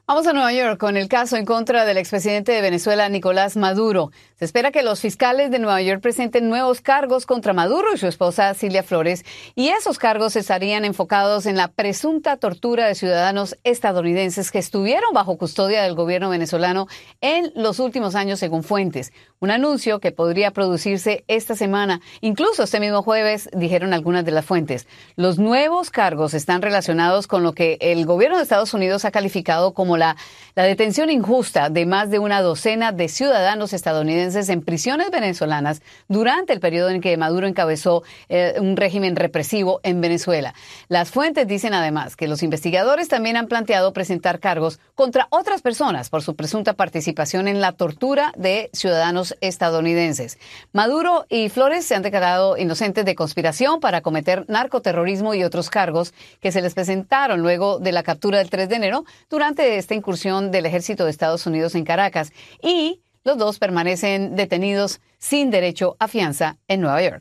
Vamos a Nueva York con el caso en contra del expresidente de Venezuela, Nicolás Maduro. Se espera que los fiscales de Nueva York presenten nuevos cargos contra Maduro y su esposa Cilia Flores, y esos cargos estarían enfocados en la presunta tortura de ciudadanos estadounidenses que estuvieron bajo custodia del gobierno venezolano en los últimos años, según fuentes. Un anuncio que podría producirse esta semana, incluso este mismo jueves, dijeron algunas de las fuentes. Los nuevos cargos están relacionados con lo que el gobierno de Estados Unidos ha calificado como la detención injusta de más de una docena de ciudadanos estadounidenses en prisiones venezolanas durante el periodo en que Maduro encabezó un régimen represivo en Venezuela. Las fuentes dicen además que los investigadores también han planteado presentar cargos contra otras personas por su presunta participación en la tortura de ciudadanos estadounidenses. Maduro y Flores se han declarado inocentes de conspiración para cometer narcoterrorismo y otros cargos que se les presentaron luego de la captura del 3 de enero durante esta incursión del ejército de Estados Unidos en Caracas, y los dos permanecen detenidos sin derecho a fianza en Nueva York.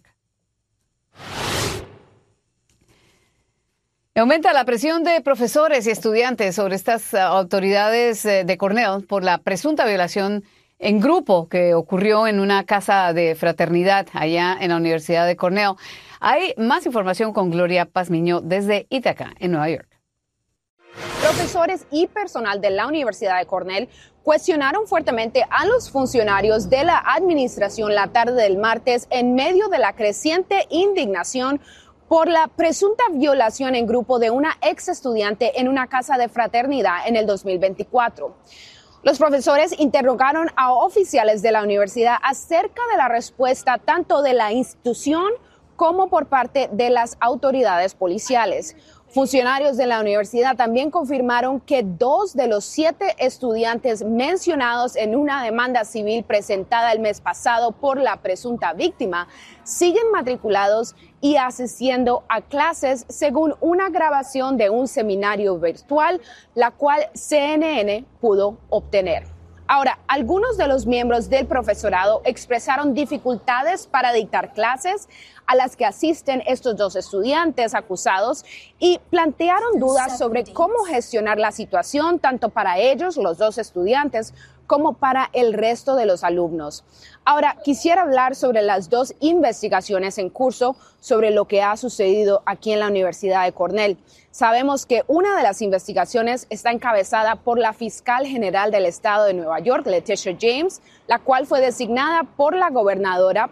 Aumenta la presión de profesores y estudiantes sobre estas autoridades de Cornell por la presunta violación en grupo que ocurrió en una casa de fraternidad allá en la Universidad de Cornell. Hay más información con Gloria Pazmiño desde Ítaca, en Nueva York. Profesores y personal de la Universidad de Cornell cuestionaron fuertemente a los funcionarios de la administración la tarde del martes en medio de la creciente indignación por la presunta violación en grupo de una ex estudiante en una casa de fraternidad en el 2024. Los profesores interrogaron a oficiales de la universidad acerca de la respuesta tanto de la institución como por parte de las autoridades policiales. Funcionarios de la universidad también confirmaron que 2 de los 7 estudiantes mencionados en una demanda civil presentada el mes pasado por la presunta víctima siguen matriculados y asistiendo a clases, según una grabación de un seminario virtual, la cual CNN pudo obtener. Ahora, algunos de los miembros del profesorado expresaron dificultades para dictar clases a las que asisten estos 2 estudiantes acusados y plantearon dudas sobre cómo gestionar la situación tanto para ellos, los 2 estudiantes, como para el resto de los alumnos. Ahora, quisiera hablar sobre las 2 investigaciones en curso sobre lo que ha sucedido aquí en la Universidad de Cornell. Sabemos que una de las investigaciones está encabezada por la fiscal general del estado de Nueva York, Letitia James, la cual fue designada por la gobernadora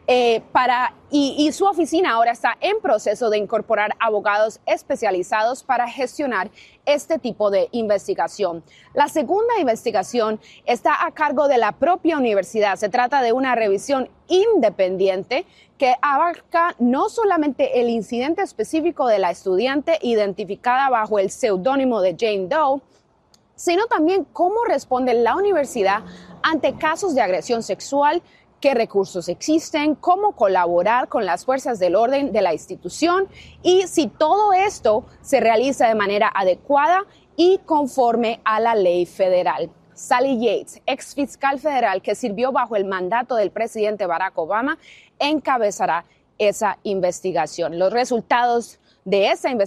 y su oficina ahora está en proceso de incorporar abogados especializados para gestionar este tipo de investigación. La segunda investigación está a cargo de la propia universidad. Se trata de una revisión independiente que abarca no solamente el incidente específico de la estudiante identificada bajo el seudónimo de Jane Doe, sino también cómo responde la universidad ante casos de agresión sexual, qué recursos existen, cómo colaborar con las fuerzas del orden de la institución y si todo esto se realiza de manera adecuada y conforme a la ley federal. Sally Yates, ex fiscal federal que sirvió bajo el mandato del presidente Barack Obama, encabezará esa investigación. Los resultados de esa investigación